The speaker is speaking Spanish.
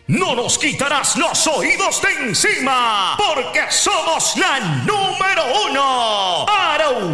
No nos quitarás los oídos de encima, porque somos la número 1.